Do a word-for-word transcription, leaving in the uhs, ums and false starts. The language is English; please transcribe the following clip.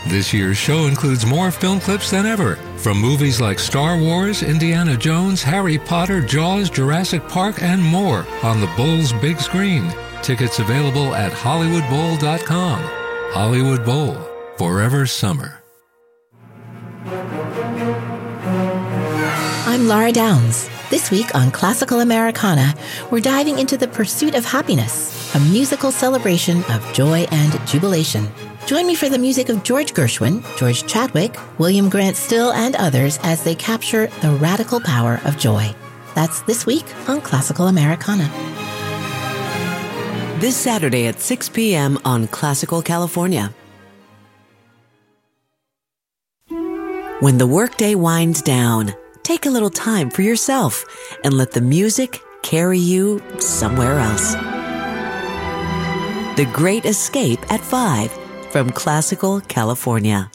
This year's show includes more film clips than ever, from movies like Star Wars, Indiana Jones, Harry Potter, Jaws, Jurassic Park, and more on the Bowl's big screen. Tickets available at hollywood bowl dot com. Hollywood Bowl, forever summer. I'm Laura Downs. This week on Classical Americana, we're diving into The Pursuit of Happiness, a musical celebration of joy and jubilation. Join me for the music of George Gershwin, George Chadwick, William Grant Still, and others as they capture the radical power of joy. That's this week on Classical Americana. This Saturday at six p.m. on Classical California. When the workday winds down, take a little time for yourself and let the music carry you somewhere else. The Great Escape at five from Classical California.